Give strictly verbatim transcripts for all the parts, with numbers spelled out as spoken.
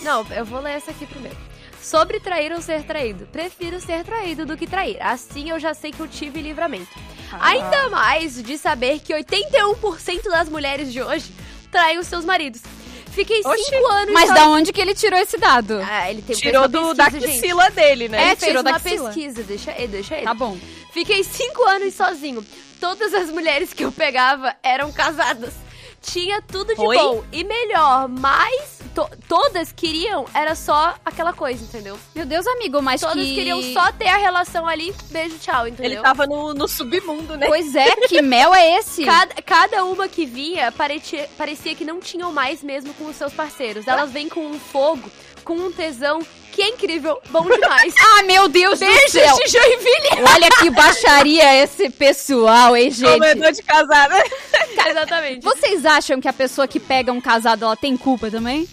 Não, eu vou ler essa aqui primeiro. Sobre trair ou ser traído. Prefiro ser traído do que trair. Assim eu já sei que eu tive livramento. Ah. Ainda mais de saber que oitenta e um por cento das mulheres de hoje traem os seus maridos. Fiquei Oxi, cinco anos... Mas só... da onde que ele tirou esse dado? Ah, ele tem tirou do, da axila dele, né? É, ele fez tirou uma da axila. pesquisa. Deixa ele, deixa ele. Tá bom. Fiquei cinco anos sozinho. Todas as mulheres que eu pegava eram casadas. Tinha tudo de Oi? bom e melhor, mas to- todas queriam, era só aquela coisa, entendeu? Meu Deus, amigo, mas Todas que... queriam só ter a relação ali, beijo, tchau, entendeu? Ele tava no, no submundo, né? Pois é, que mel é esse? Cada, cada uma que vinha parecia, parecia que não tinham mais mesmo com os seus parceiros. Elas vêm com um fogo, com um tesão que é incrível, bom demais. Ah, meu Deus Beijo do céu. de Joinville. Olha que baixaria esse pessoal, hein, gente? Comedor de casada. Exatamente. Vocês acham que a pessoa que pega um casado, ela tem culpa também?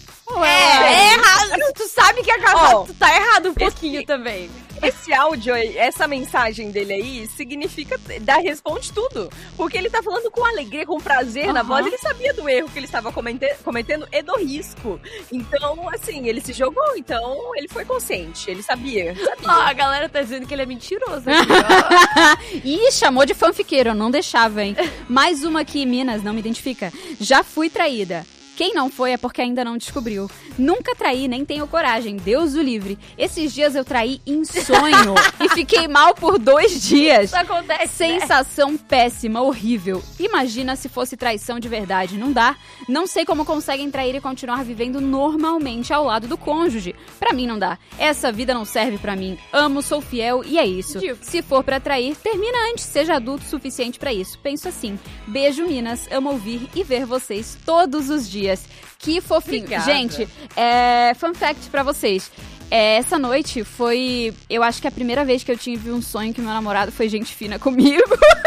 É, é errado. Tu sabe que a casa Ó, tu tá errado um pouquinho esse- também. Esse áudio aí, essa mensagem dele aí, significa, dá, responde tudo. Porque ele tá falando com alegria, com prazer Uhum. na voz, ele sabia do erro que ele estava comete- cometendo e do risco. Então, assim, ele se jogou, então ele foi consciente, ele sabia, sabia. Ó, a galera tá dizendo que ele é mentiroso aqui, ó. Ih, chamou de fanfiqueiro, eu não deixava, hein? Mais uma aqui, Minas, não me identifica. Já fui traída. Quem não foi é porque ainda não descobriu. Nunca traí, nem tenho coragem. Deus o livre. Esses dias eu traí em sonho e fiquei mal por dois dias. Isso acontece, Sensação péssima, horrível. Imagina se fosse traição de verdade. Não dá. Não sei como conseguem trair e continuar vivendo normalmente ao lado do cônjuge. Pra mim não dá. Essa vida não serve pra mim. Amo, sou fiel e é isso. Divo. Se for pra trair, termina antes. Seja adulto o suficiente pra isso. Penso assim. Beijo, Minas. Amo ouvir e ver vocês todos os dias. Que fofinho. Obrigada. Gente, é, fun fact pra vocês. É, essa noite foi, eu acho que a primeira vez que eu tive um sonho que meu namorado foi gente fina comigo.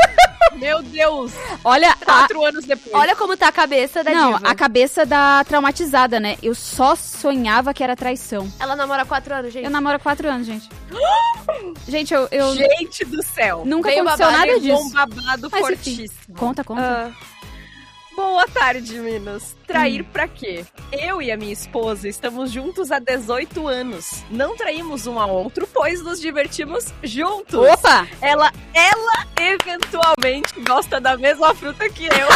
Meu Deus! Olha, a, Quatro anos depois. Olha como tá a cabeça da não, diva. a cabeça da traumatizada, né? Eu só sonhava que era traição. Ela namora há quatro anos, gente. Eu namoro há quatro anos, gente. Gente, eu, eu Gente do céu. nunca veio aconteceu babado, nada Levou disso. um babado Mas, enfim, fortíssimo. conta, conta. Ah. Boa tarde, Minas. Trair Hum. pra quê? Eu e a minha esposa estamos juntos há dezoito anos. Não traímos um ao outro, pois nos divertimos juntos. Opa! Ela, ela eventualmente gosta da mesma fruta que eu.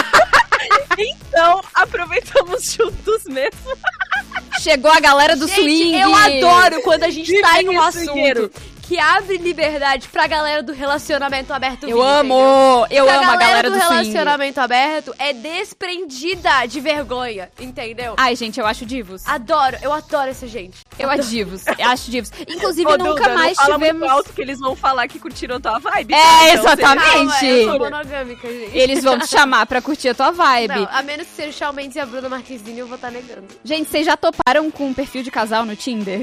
Então, aproveitamos juntos mesmo. Chegou a galera do Gente, swing. eu adoro quando a gente tá em um Vive swingueiro. assunto que abre liberdade pra galera do relacionamento aberto. Eu vir, amo! entendeu? Eu Porque amo a galera do, do swing. relacionamento aberto é desprendida de vergonha, entendeu? Ai, gente, eu acho divos. Adoro, eu adoro essa gente. Eu acho divos. Eu acho divos. Inclusive, Ô, nunca Duda, mais não fala tivemos... muito alto que eles vão falar que curtiram tua vibe. É, tá? Então, exatamente. Calma, eu sou Gente. monogâmica, gente. Eles vão te chamar pra curtir a tua vibe. Não, a menos que seja o Shawn Mendes e a Bruna Marquezine, eu vou estar negando. Gente, vocês já toparam com um perfil de casal no Tinder?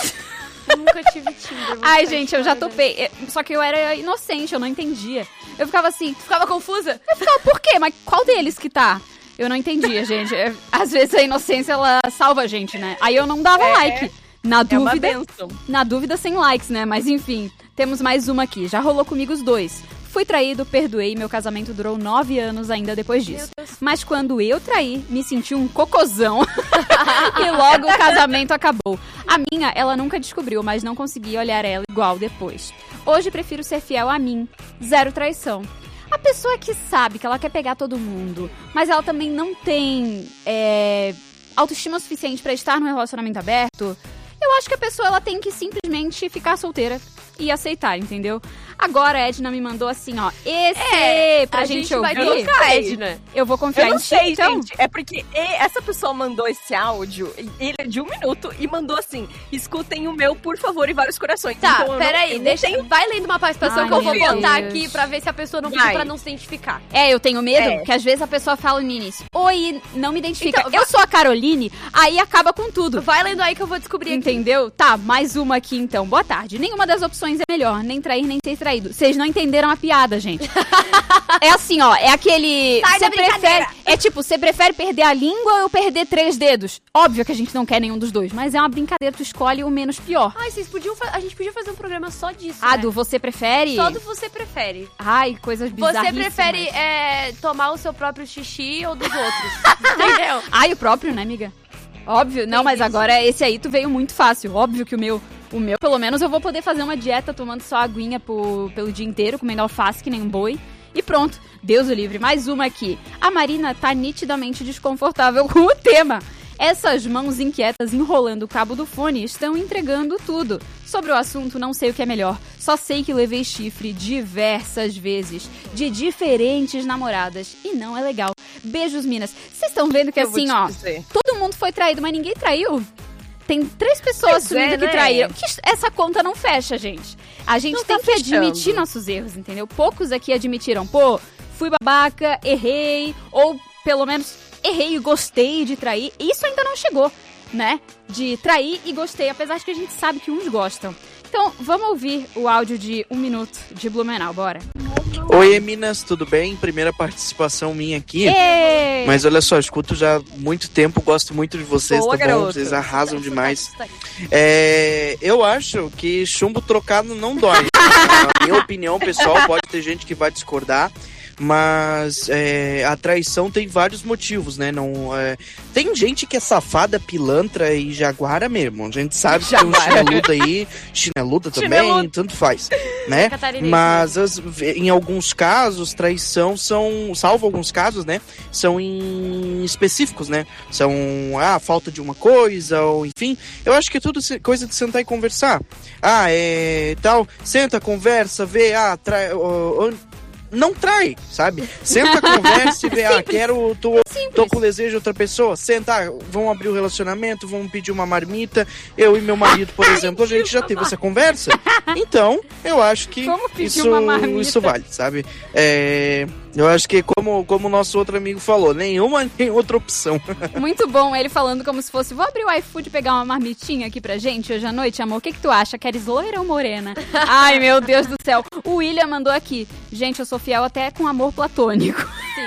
Eu nunca tive Tinder. vou Ai, ficar gente, eu já chorando. topei. É, Só que eu era inocente, eu não entendia. Eu ficava assim, Ficava confusa? eu ficava, por quê? Mas qual deles que tá? Eu não entendia, gente. É, Às vezes a inocência, ela salva a gente, né? Aí eu não dava É, like. Na É uma dúvida, bênção. na dúvida sem likes, né? Mas enfim, temos mais uma aqui. Já rolou comigo os dois. Fui traído, perdoei, meu casamento durou nove anos ainda depois disso. Meu Deus. Mas quando eu traí, me senti um cocôzão. E logo o casamento acabou. A minha, ela nunca descobriu, mas não consegui olhar ela igual depois. Hoje prefiro ser fiel a mim. Zero traição. A pessoa que sabe que ela quer pegar todo mundo, mas ela também não tem é, autoestima suficiente pra estar num relacionamento aberto, eu acho que a pessoa ela tem que simplesmente ficar solteira e aceitar, entendeu? Agora a Edna me mandou assim, ó, esse É, pra a gente, gente vai ouvir. colocar, sei. Edna. Eu vou confiar Eu não em ti, sei, então. gente. É porque e- essa pessoa mandou esse áudio, e ele é de um minuto, e mandou assim: escutem o meu, por favor, e vários corações. Tá, Então, eu não- peraí, eu não deixa, tenho- vai lendo uma participação Ai, que eu vou meu botar Deus. aqui pra ver se a pessoa não pediu Vai. pra não se identificar. É, eu tenho medo, É. que às vezes a pessoa fala no início, oi, não me identifica. Então, eu vai- sou a Caroline, aí acaba com tudo. Vai lendo aí que eu vou descobrir aqui. Entendeu? Tá, mais uma aqui então. Boa tarde. Nenhuma das opções é melhor, nem trair, nem ser traído. Vocês não entenderam a piada, gente. É assim, ó, é aquele... Sai da Você prefere... brincadeira. É tipo, você prefere perder a língua ou perder três dedos? Óbvio que a gente não quer nenhum dos dois, mas é uma brincadeira, tu escolhe o menos pior. Ai, vocês podiam fa- a gente podia fazer um programa só disso, Ah, né? do você prefere? Só do você prefere. Ai, coisas Você bizarríssimas. prefere é, tomar o seu próprio xixi ou dos outros? Entendeu? Ai, o próprio, né, amiga? Óbvio, não, mas agora esse aí tu veio muito fácil. Óbvio que o meu, o meu, pelo menos eu vou poder fazer uma dieta tomando só aguinha por, pelo dia inteiro, comendo alface que nem um boi. E pronto, Deus o livre. Mais uma aqui. A Marina tá nitidamente desconfortável com o tema. Essas mãos inquietas enrolando o cabo do fone estão entregando tudo. Sobre o assunto, não sei o que é melhor. Só sei que levei chifre diversas vezes, de diferentes namoradas. E não é legal. Beijos, minas. Vocês estão vendo que Eu vou assim, te ó, dizer. todo mundo foi traído, mas ninguém traiu? Tem três pessoas Pois assumindo é, que né? traíram. Que essa conta não fecha, gente. A gente Não tem tá que fechando. admitir nossos erros, entendeu? Poucos aqui admitiram. Pô, fui babaca, errei, ou pelo menos errei e gostei de trair. Isso ainda não chegou, né? De trair e gostei, apesar de que a gente sabe que uns gostam. Então, vamos ouvir o áudio de um minuto de Blumenau, bora. Oi, Minas, tudo bem? Primeira participação minha aqui. Ei! Mas olha só, escuto já há muito tempo, gosto muito de vocês, Boa, tá bom? garoto. Vocês arrasam Sotaque, demais. sotaque. É, eu acho que chumbo trocado não dói. Na minha opinião, pessoal, pode ter gente que vai discordar. Mas é, a traição tem vários motivos, né? Não, é, tem gente que é safada, pilantra e jaguara mesmo. A gente sabe que tem um chineludo aí, chineluda também, Chineludo. tanto faz, né? Catarinense. Mas as- em alguns casos, traição são, salvo alguns casos, né? São em específicos, né? São a ah, falta de uma coisa, ou enfim. Eu acho que é tudo se- coisa de sentar e conversar. Ah, é tal, senta, conversa, vê, ah, trai, ó, ó, não trai, sabe? Senta, conversa e vê, ah, quero, tô, tô com desejo de outra pessoa. Senta, ah, vamos abrir o relacionamento, vamos pedir uma marmita. Eu e meu marido, por exemplo, a gente já teve essa conversa. Então, eu acho que Vamos pedir isso, uma marmita. isso vale, sabe? É, eu acho que, como, como o nosso outro amigo falou, nenhuma nem outra opção. Muito bom, ele falando como se fosse, vou abrir o iFood e pegar uma marmitinha aqui pra gente hoje à noite, amor. O que que tu acha? Queres loira ou morena? Ai, meu Deus do céu. O William mandou aqui. Gente, eu sou fiel até com amor platônico. Sim.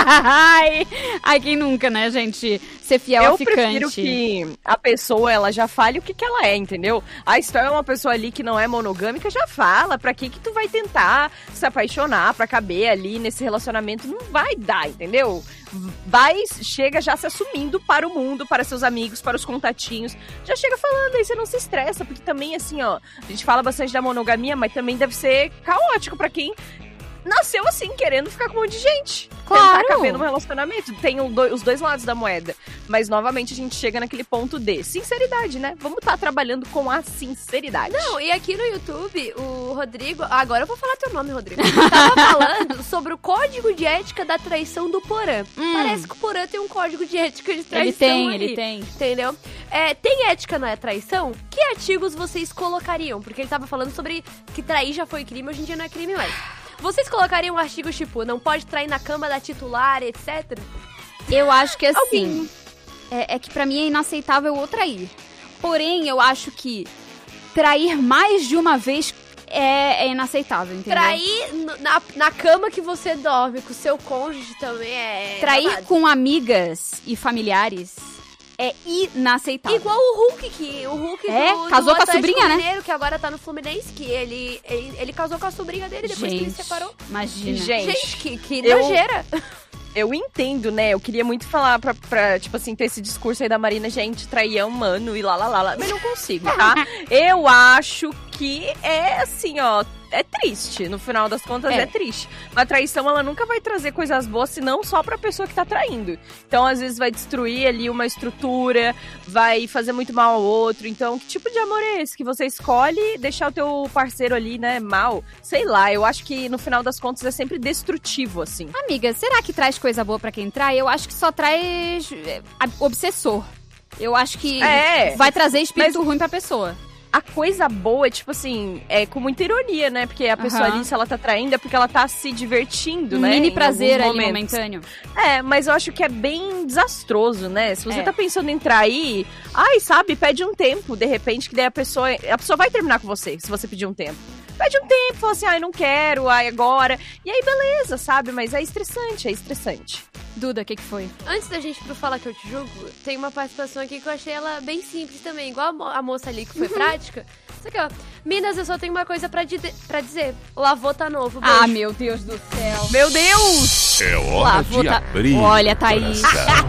Ai, ai, quem nunca, né, gente? Ser fiel Eu ao ficante. prefiro que a pessoa, ela já fale o que, que ela é, entendeu? Ah, se tu é uma pessoa ali que não é monogâmica, já fala. Pra que que tu vai tentar se apaixonar pra caber ali nesse relacionamento? Não vai dar, entendeu? Vai, chega já se assumindo para o mundo, para seus amigos, para os contatinhos. Já chega falando, aí você não se estressa, porque também, assim, ó, a gente fala bastante da monogamia, mas também deve ser caótico pra quem nasceu assim, querendo ficar com um monte de gente. Claro. Tentar caber num relacionamento. Tem o do- os dois lados da moeda. Mas, novamente, a gente chega naquele ponto de sinceridade, né? Vamos estar trabalhando com a sinceridade. Não, e aqui no YouTube, o Rodrigo... Agora eu vou falar teu nome, Rodrigo. Tava falando sobre o código de ética da traição do Porã. Hum. Parece que o Porã tem um código de ética de traição Ele tem, ali, ele tem. Entendeu? É, tem ética na traição? Que artigos vocês colocariam? Porque ele tava falando sobre que trair já foi crime, hoje em dia não é crime mais. Vocês colocariam artigos tipo, não pode trair na cama da titular, etcétera? Eu acho que assim, Alguém. é, é que pra mim é inaceitável o trair. Porém, eu acho que trair mais de uma vez é, é inaceitável, entendeu? Trair no- na, na cama que você dorme com o seu cônjuge também é... Trair babado. com amigas e familiares é inaceitável. Igual o Hulk, que o Hulk É, do, casou do com a Atlético sobrinha, né? Mineiro, que agora tá no Fluminense, que ele, ele, ele casou com a sobrinha dele depois que ele Gente, se separou. imagina. Gente, Gente, que, que eu- nojeira. eu entendo, né? Eu queria muito falar pra, pra, tipo assim, ter esse discurso aí da Marina, gente, trair é humano e lá, lá, lá, lá. Mas não consigo, tá? Eu acho que é assim, ó, é triste. No final das contas, é. É. triste. Uma traição, ela nunca vai trazer coisas boas, senão só pra pessoa que tá traindo. Então, às vezes, vai destruir ali uma estrutura, vai fazer muito mal ao outro. Então, que tipo de amor é esse? Que você escolhe deixar o teu parceiro ali, né, mal? Sei lá, eu acho que no final das contas é sempre destrutivo, assim. Amiga, será que traz coisa boa pra quem trai? Eu acho que só traz é, a- obsessor. Eu acho que É. vai trazer espírito ruim pra pessoa. A coisa boa é, tipo assim, é com muita ironia, né? Porque a pessoa Aham. ali, se ela tá traindo, é porque ela tá se divertindo, Um né? mini em prazer alguns ali momentos. momentâneo. É, mas eu acho que é bem desastroso, né? Se você É. tá pensando em trair, ai, sabe, pede um tempo, de repente, que daí a pessoa. A pessoa vai terminar com você, se você pedir um tempo. Pede um tempo, fala assim, ai, não quero, ai, agora. E aí, beleza, sabe? Mas é estressante, é estressante. Duda, o que que foi? Antes da gente ir pro Fala Que Eu Te Julgo, tem uma participação aqui que eu achei ela bem simples também. Igual a, mo- a moça ali que foi prática. Isso aqui, ó. Minas, eu só tenho uma coisa pra, dide- pra dizer. O lavô tá novo, beijo. Ah, meu Deus do céu. Meu Deus! É hora Lavô de tá- abrir. Olha, Thaís. coração.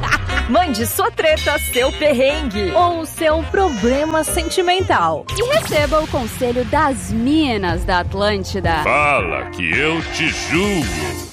Mande sua treta, seu perrengue ou seu problema sentimental. E receba o conselho das minas da Atlântida. Fala que eu te julgo.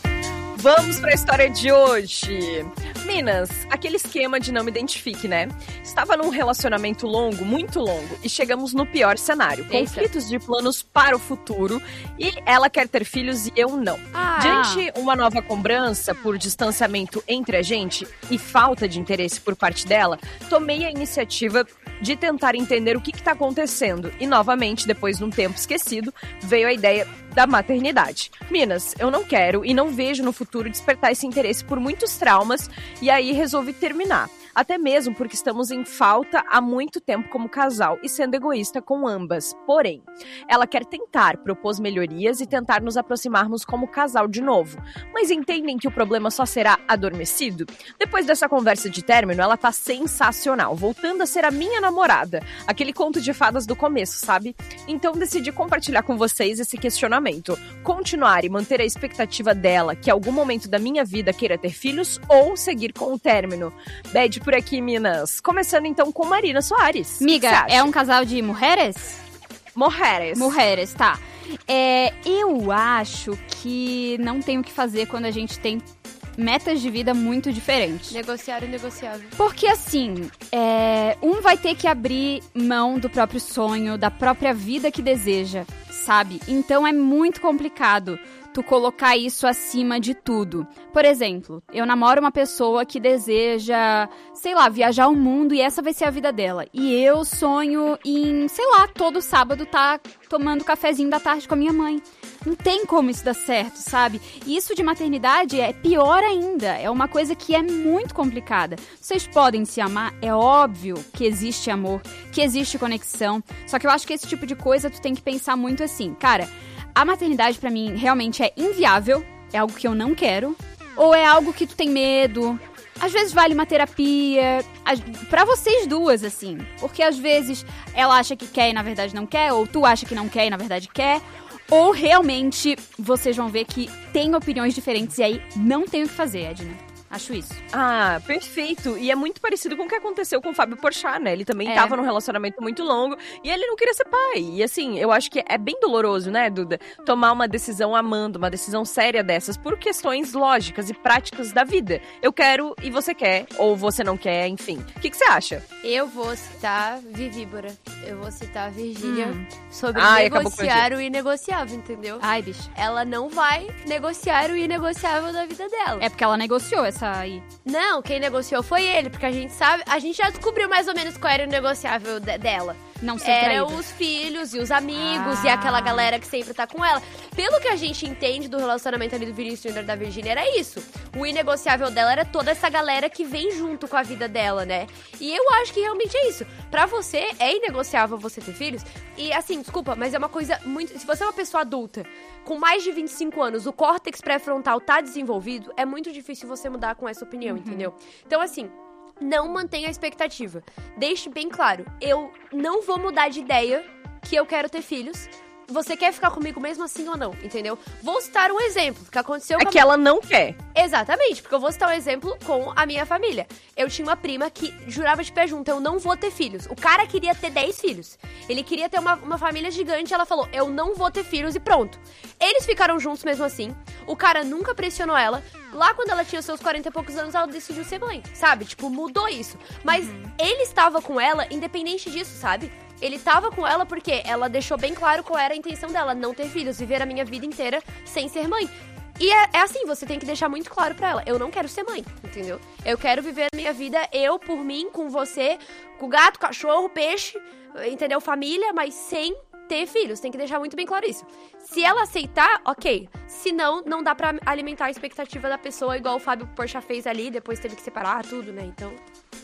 Vamos para a história de hoje. Minas, aquele esquema de não me identifique, né? Estava num relacionamento longo, muito longo, e chegamos no pior cenário. Eita. Conflitos de planos para o futuro, e ela quer ter filhos e eu não. Ah. Diante uma nova cobrança por distanciamento entre a gente e falta de interesse por parte dela, tomei a iniciativa de tentar entender o que está acontecendo. E novamente, depois de um tempo esquecido, veio a ideia da maternidade. Minas, eu não quero e não vejo no futuro despertar esse interesse por muitos traumas, e aí resolvi terminar. Até mesmo porque estamos em falta há muito tempo como casal e sendo egoísta com ambas. Porém, ela quer tentar, propôs melhorias e tentar nos aproximarmos como casal de novo. Mas entendem que o problema só será adormecido? Depois dessa conversa de término, ela tá sensacional, voltando a ser a minha namorada. Aquele conto de fadas do começo, sabe? Então decidi compartilhar com vocês esse questionamento. Continuar e manter a expectativa dela que em algum momento da minha vida queira ter filhos ou seguir com o término. Bad por aqui, Minas. Começando então com Marina Soares. Miga, é um casal de mulheres? Mulheres. Mulheres, tá. É, eu acho que não tem o que fazer quando a gente tem metas de vida muito diferentes. Negociar o negociável. Porque assim, é, um vai ter que abrir mão do próprio sonho, da própria vida que deseja, sabe? Então é muito complicado tu colocar isso acima de tudo. Por exemplo, eu namoro uma pessoa que deseja, sei lá, viajar o mundo e essa vai ser a vida dela. E eu sonho em, sei lá, todo sábado tá tomando cafezinho da tarde com a minha mãe. Não tem como isso dar certo, sabe? E isso de maternidade é pior ainda. É uma coisa que é muito complicada. Vocês podem se amar, é óbvio que existe amor, que existe conexão. Só que eu acho que esse tipo de coisa tu tem que pensar muito assim, cara, a maternidade pra mim realmente é inviável, é algo que eu não quero, ou é algo que tu tem medo. Às vezes vale uma terapia, pra vocês duas, assim, porque às vezes ela acha que quer e na verdade não quer, ou tu acha que não quer e na verdade quer, ou realmente vocês vão ver que tem opiniões diferentes e aí não tem o que fazer, Edna. Acho isso. Ah, perfeito. E é muito parecido com o que aconteceu com o Fábio Porchat, né? Ele também É. tava num relacionamento muito longo e ele não queria ser pai. E assim, eu acho que é bem doloroso, né, Duda? Tomar uma decisão amando, uma decisão séria dessas, por questões lógicas e práticas da vida. Eu quero e você quer, ou você não quer, enfim. O que, que você acha? Eu vou citar Vivíbora. Eu vou citar a Virgínia Hum. sobre Ai, acabou com o negociar o inegociável, entendeu? Ai, bicho. Ela não vai negociar o inegociável da vida dela. É porque ela negociou essa aí. Não, quem negociou foi ele, porque a gente sabe, a gente já descobriu mais ou menos qual era o negociável de- dela. Não ser Era traída. os filhos e os amigos Ah. e aquela galera que sempre tá com ela. Pelo que a gente entende do relacionamento ali do Vinícius Júnior e da Virgínia, era isso. O inegociável dela era toda essa galera que vem junto com a vida dela, né? E eu acho que realmente é isso. Pra você, é inegociável você ter filhos. E assim, desculpa, mas é uma coisa muito... Se você é uma pessoa adulta, com mais de vinte e cinco anos, o córtex pré-frontal tá desenvolvido, é muito difícil você mudar com essa opinião, entendeu? Então, assim... Não mantenha a expectativa. Deixe bem claro, eu não vou mudar de ideia que eu quero ter filhos. Você quer ficar comigo mesmo assim ou não, entendeu? Vou citar um exemplo que aconteceu É com a que ela não quer. Exatamente, porque eu vou citar um exemplo com a minha família. Eu tinha uma prima que jurava de pé junto, eu não vou ter filhos. O cara queria ter dez filhos. Ele queria ter uma, uma família gigante, ela falou, eu não vou ter filhos e pronto. Eles ficaram juntos mesmo assim, o cara nunca pressionou ela. Lá quando ela tinha seus quarenta e poucos anos, ela decidiu ser mãe, sabe? Tipo, mudou isso. Mas ele estava com ela independente disso, sabe? Ele tava com ela porque ela deixou bem claro qual era a intenção dela, não ter filhos, viver a minha vida inteira sem ser mãe. E é, é assim, você tem que deixar muito claro pra ela, eu não quero ser mãe, entendeu? Eu quero viver a minha vida, eu, por mim, com você, com gato, cachorro, peixe, entendeu? Família, mas sem ter filhos, tem que deixar muito bem claro isso. Se ela aceitar, ok. Se não, não dá pra alimentar a expectativa da pessoa, igual o Fábio Porchat fez ali, depois teve que separar tudo, né? Então...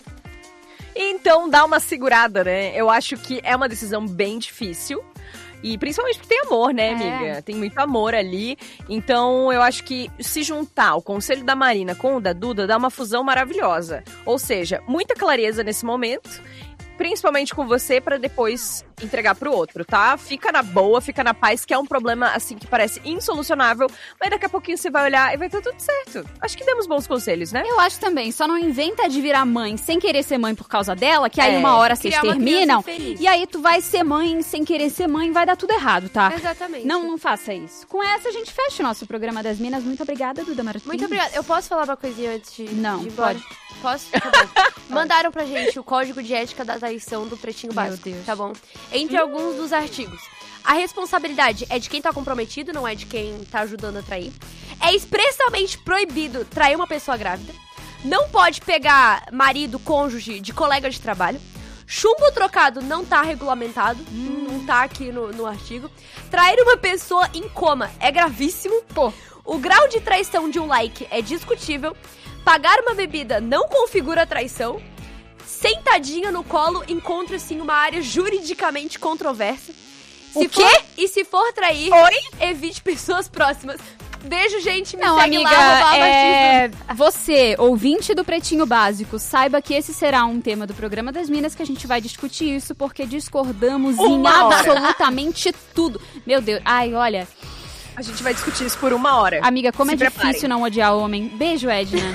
Então dá uma segurada, né? Eu acho que é uma decisão bem difícil. E principalmente porque tem amor, né, É. amiga? Tem muito amor ali. Então eu acho que se juntar o conselho da Marina com o da Duda dá uma fusão maravilhosa. Ou seja, muita clareza nesse momento, principalmente com você, pra depois entregar pro outro, tá? Fica na boa, fica na paz, que é um problema, assim, que parece insolucionável, mas daqui a pouquinho você vai olhar e vai estar tudo certo. Acho que demos bons conselhos, né? Eu acho também, só não inventa de virar mãe sem querer ser mãe por causa dela, que aí é, uma hora vocês terminam, e aí tu vai ser mãe sem querer ser mãe, vai dar tudo errado, tá? Exatamente. Não, não faça isso. Com essa a gente fecha o nosso programa das Minas. Muito obrigada, Duda Martins. Muito obrigada. Eu posso falar uma coisinha antes de, não, de ir embora? Pode. Posso? Tá bom. Mandaram pra gente o código de ética da traição do Pretinho Básico. Meu Deus. Tá bom? Entre hum. alguns dos artigos. A responsabilidade é de quem tá comprometido, não é de quem tá ajudando a trair. É expressamente proibido trair uma pessoa grávida. Não pode pegar marido, cônjuge de colega de trabalho. Chumbo trocado não tá regulamentado. Hum. Não tá aqui no, no artigo. Trair uma pessoa em coma é gravíssimo. Pô. O grau de traição de um like é discutível. Pagar uma bebida não configura traição. Sentadinha no colo encontra-se em uma área juridicamente controversa. Se o quê? For, e se for trair, Oi? evite pessoas próximas. Beijo, gente. Me não, segue amiga, lá. É... Você, ouvinte do Pretinho Básico, saiba que esse será um tema do programa das Minas, que a gente vai discutir isso, porque discordamos uma em hora. absolutamente tudo. Meu Deus. Ai, olha... A gente vai discutir isso por uma hora. Amiga, como Se é preparem. difícil não odiar homem. Beijo, Edna.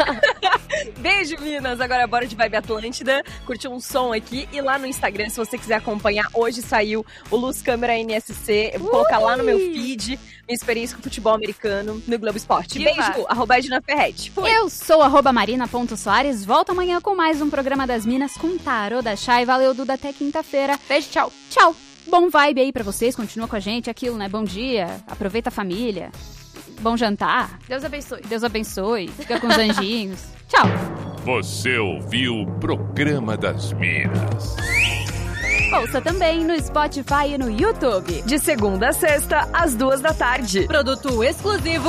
Beijo, Minas. Agora bora de Vibe Atlântida. Curtiu um som aqui. E lá no Instagram, se você quiser acompanhar, hoje saiu o Luz Câmera N S C. Eu vou Ui. colocar lá no meu feed minha experiência com futebol americano no Globo Esporte. Diva. Beijo, arroba Edna Ferretti. Fui. Eu sou arroba marina.soares. Volto amanhã com mais um programa das Minas com Tarô da Chay. Valeu, Duda. Até quinta-feira. Beijo, tchau. Tchau. Bom vibe aí pra vocês, continua com a gente, aquilo, né? Bom dia, aproveita a família, bom jantar. Deus abençoe. Deus abençoe, fica com os anjinhos. Tchau. Você ouviu o Programa das Minas. Ouça também no Spotify e no YouTube. De segunda a sexta, às duas da tarde. Produto exclusivo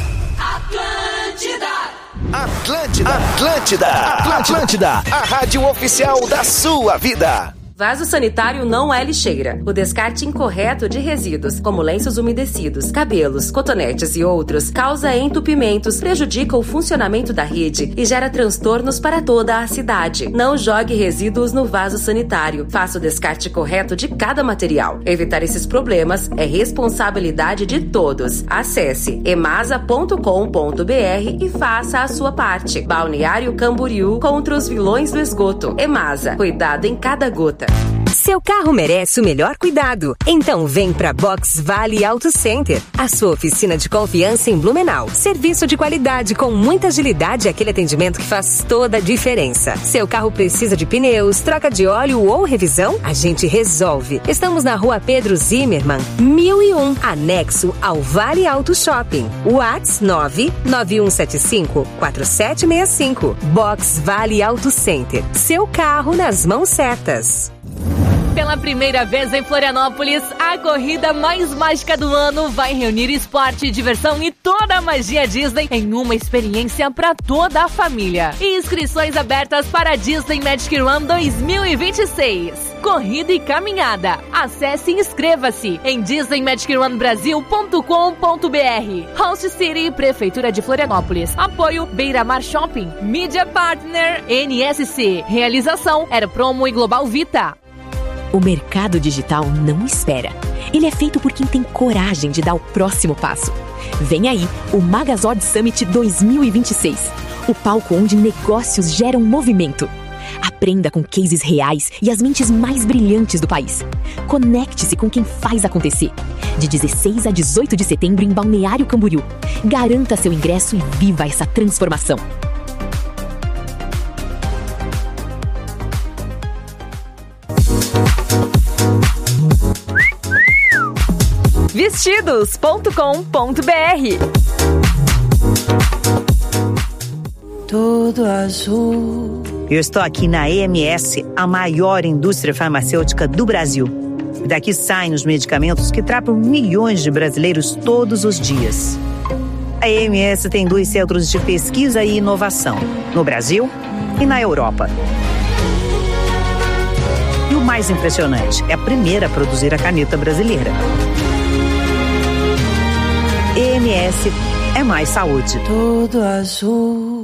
Atlântida. Atlântida. Atlântida. Atlântida. A rádio oficial da sua vida. Vaso sanitário não é lixeira. O descarte incorreto de resíduos, como lenços umedecidos, cabelos, cotonetes e outros, causa entupimentos, prejudica o funcionamento da rede e gera transtornos para toda a cidade. Não jogue resíduos no vaso sanitário. Faça o descarte correto de cada material. Evitar esses problemas é responsabilidade de todos. Acesse emasa ponto com ponto br e faça a sua parte. Balneário Camboriú contra os vilões do esgoto. Emasa, cuidado em cada gota. Seu carro merece o melhor cuidado. Então vem pra Box Vale Auto Center, a sua oficina de confiança em Blumenau. Serviço de qualidade com muita agilidade e aquele atendimento que faz toda a diferença. Seu carro precisa de pneus, troca de óleo ou revisão? A gente resolve. Estamos na rua Pedro Zimmermann, mil e um, anexo ao Vale Auto Shopping. WhatsApp nove nove um sete cinco quatro sete seis cinco. Box Vale Auto Center. Seu carro nas mãos certas. Pela primeira vez em Florianópolis, a corrida mais mágica do ano vai reunir esporte, diversão e toda a magia Disney em uma experiência para toda a família. Inscrições abertas para a Disney Magic Run dois mil e vinte e seis. Corrida e caminhada. Acesse e inscreva-se em disney magic run brasil ponto com ponto br. Host City, Prefeitura de Florianópolis. Apoio Beira Mar Shopping. Media Partner N S C. Realização Aeropromo e Global Vita. O mercado digital não espera. Ele é feito por quem tem coragem de dar o próximo passo. Vem aí o Magazord Summit dois mil e vinte e seis. O palco onde negócios geram movimento. Aprenda com cases reais e as mentes mais brilhantes do país. Conecte-se com quem faz acontecer. De dezesseis a dezoito de setembro em Balneário Camboriú. Garanta seu ingresso e viva essa transformação. vestidos ponto com ponto br. Todo azul. Eu estou aqui na E M S, a maior indústria farmacêutica do Brasil. Daqui saem os medicamentos que tratam milhões de brasileiros todos os dias. A E M S tem dois centros de pesquisa e inovação, no Brasil e na Europa. E o mais impressionante, é a primeira a produzir a caneta brasileira. E M S é mais saúde. Todo azul.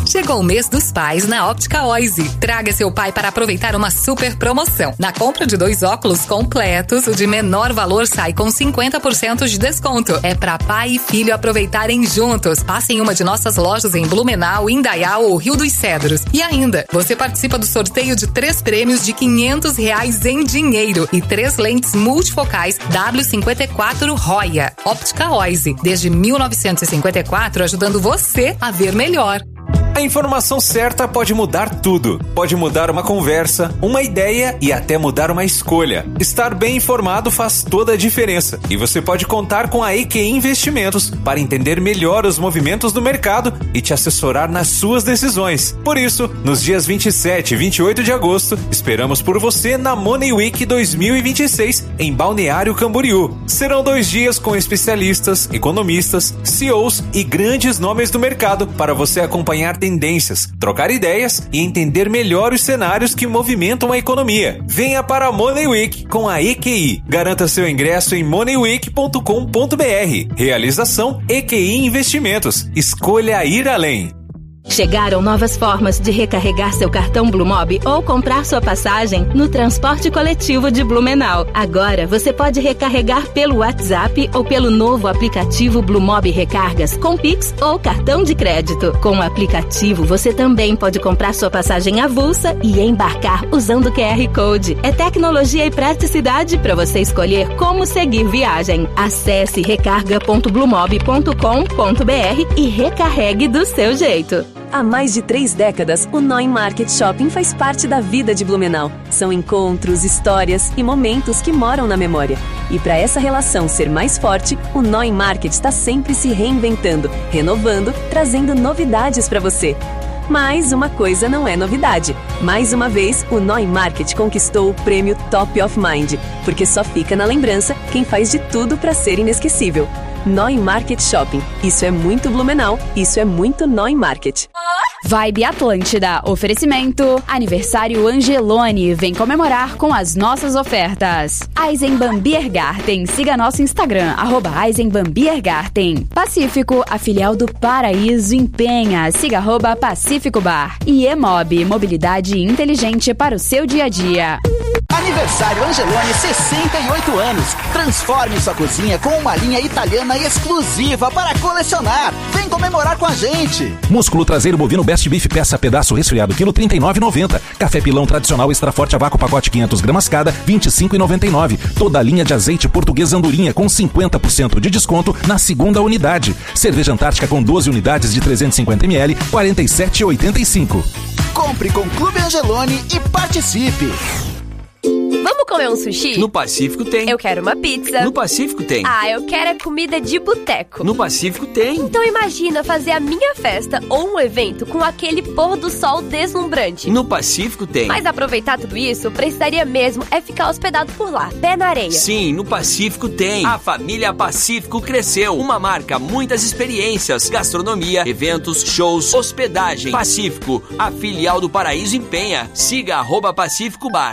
Chegou o mês dos pais na Óptica Oise. Traga seu pai para aproveitar uma super promoção. Na compra de dois óculos completos, o de menor valor sai com cinquenta por cento de desconto. É para pai e filho aproveitarem juntos. Passe em uma de nossas lojas em Blumenau, Indaial ou Rio dos Cedros. E ainda, você participa do sorteio de três prêmios de quinhentos reais em dinheiro e três lentes multifocais W cinquenta e quatro Roya. Óptica Oise, desde mil novecentos e cinquenta e quatro, ajudando você a ver melhor. A informação certa pode mudar tudo. Pode mudar uma conversa, uma ideia e até mudar uma escolha. Estar bem informado faz toda a diferença. E você pode contar com a E Q I Investimentos para entender melhor os movimentos do mercado e te assessorar nas suas decisões. Por isso, nos dias vinte e sete e vinte e oito de agosto, esperamos por você na Money Week dois mil e vinte e seis em Balneário Camboriú. Serão dois dias com especialistas, economistas, C E Os e grandes nomes do mercado para você acompanhar tendências, trocar ideias e entender melhor os cenários que movimentam a economia. Venha para a Money Week com a E Q I. Garanta seu ingresso em money week ponto com ponto b r. Realização E Q I Investimentos. Escolha ir além. Chegaram novas formas de recarregar seu cartão Blumob ou comprar sua passagem no transporte coletivo de Blumenau. Agora você pode recarregar pelo WhatsApp ou pelo novo aplicativo Blumob Recargas com Pix ou cartão de crédito. Com o aplicativo você também pode comprar sua passagem avulsa e embarcar usando o Q R Code. É tecnologia e praticidade para você escolher como seguir viagem. Acesse recarga ponto blumob ponto com ponto b r e recarregue do seu jeito. Há mais de três décadas, o Noi Market Shopping faz parte da vida de Blumenau. São encontros, histórias e momentos que moram na memória. E para essa relação ser mais forte, o Noi Market está sempre se reinventando, renovando, trazendo novidades para você. Mas uma coisa não é novidade. Mais uma vez, o Noi Market conquistou o prêmio Top of Mind, porque só fica na lembrança quem faz de tudo para ser inesquecível. Noi Market Shopping. Isso é muito Blumenau, isso é muito Noi Market. Vibe Atlântida. Oferecimento. Aniversário Angelone. Vem comemorar com as nossas ofertas. Eisenbahn Biergarten. Siga nosso Instagram, arroba Eisenbahn Biergarten. Pacífico, a filial do Paraíso em Penha. Siga arroba Pacífico Bar. E Emob, mobilidade inteligente para o seu dia a dia. Aniversário Angelone, sessenta e oito anos. Transforme sua cozinha com uma linha italiana exclusiva para colecionar. Vem comemorar com a gente. Músculo traseiro bovino Best Beef peça pedaço resfriado quilo trinta e nove reais e noventa centavos. Café pilão tradicional extra forte a vácuo pacote quinhentas gramas cada vinte e cinco reais e noventa e nove centavos. Toda a linha de azeite português Andorinha com cinquenta por cento de desconto na segunda unidade. Cerveja Antártica com doze unidades de trezentos e cinquenta mililitros, quarenta e sete reais e oitenta e cinco centavos. Compre com Clube Angelone e participe. Vamos comer um sushi? No Pacífico tem. Eu quero uma pizza. No Pacífico tem. Ah, eu quero é comida de boteco. No Pacífico tem. Então imagina fazer a minha festa ou um evento com aquele pôr do sol deslumbrante. No Pacífico tem. Mas aproveitar tudo isso, precisaria mesmo é ficar hospedado por lá, pé na areia. Sim, no Pacífico tem. A família Pacífico cresceu. Uma marca, muitas experiências, gastronomia, eventos, shows, hospedagem. Pacífico, a filial do Paraíso em Penha. Siga arroba Pacífico Bar.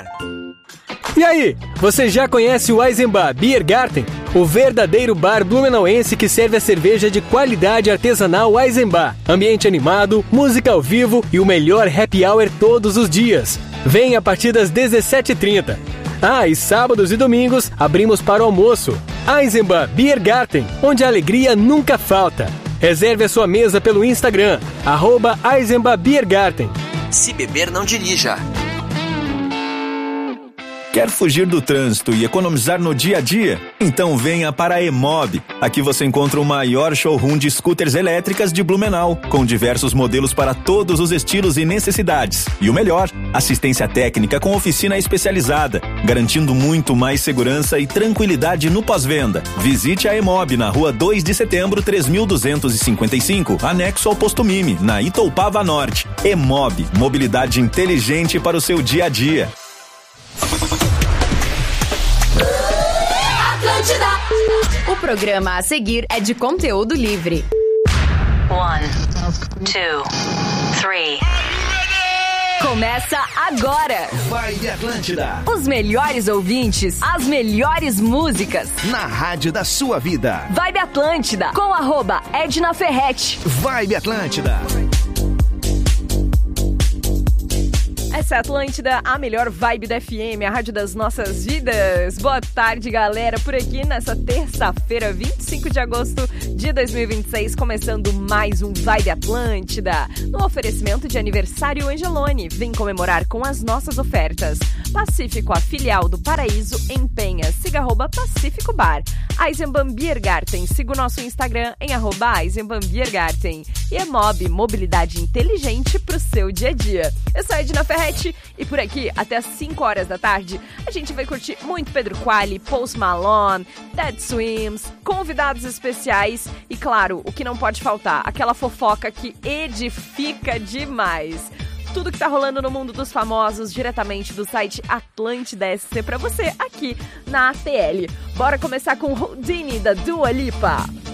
E aí, você já conhece o Eisenbahn Biergarten? O verdadeiro bar blumenauense que serve a cerveja de qualidade artesanal Eisenbahn. Ambiente animado, música ao vivo e o melhor happy hour todos os dias. Vem a partir das dezessete e trinta. Ah, e sábados e domingos abrimos para o almoço. Eisenbahn Biergarten, onde a alegria nunca falta. Reserve a sua mesa pelo Instagram, arroba Eisenbahn Biergarten. Se beber, não dirija. Quer fugir do trânsito e economizar no dia a dia? Então venha para a Emob. Aqui você encontra o maior showroom de scooters elétricas de Blumenau, com diversos modelos para todos os estilos e necessidades. E o melhor, assistência técnica com oficina especializada, garantindo muito mais segurança e tranquilidade no pós-venda. Visite a Emob na rua dois de setembro, três mil duzentos e cinquenta e cinco, anexo ao posto Mime, na Itoupava Norte. Emob, mobilidade inteligente para o seu dia a dia. O programa a seguir é de conteúdo livre. One, two, three. Começa agora. Vibe Atlântida. Os melhores ouvintes, as melhores músicas. Na rádio da sua vida. Vibe Atlântida, com arroba Edna Ferretti. Vibe Atlântida. Essa é a Atlântida, a melhor vibe da F M, a rádio das nossas vidas. Boa tarde, galera, por aqui nessa terça-feira, vinte e cinco de agosto de dois mil e vinte e seis, começando mais um Vibe Atlântida, no oferecimento de aniversário Angelone. Vem comemorar com as nossas ofertas. Pacífico, a filial do Paraíso, em Penha. Siga arroba Pacífico Bar. Eisenbahn Biergarten, siga o nosso Instagram em arroba Eisenbahn Biergarten. E Emob, mobilidade inteligente pro seu dia a dia. Eu sou a Edna Ferretti e por aqui, até às cinco horas da tarde, a gente vai curtir muito Pedro Quali, Post Malone, Dead Swims, convidados especiais e, claro, o que não pode faltar, aquela fofoca que edifica demais. Tudo que tá rolando no mundo dos famosos, diretamente do site Atlântida S C pra você, aqui na A T L. Bora começar com Houdini, da Dua Lipa.